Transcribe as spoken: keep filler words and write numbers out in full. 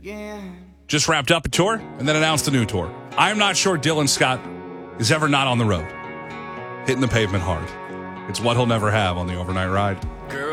just wrapped up a tour and then announced a new tour. I'm not sure Dylan Scott is ever not on the road, hitting the pavement hard. It's what he'll never have on the overnight ride. Girl,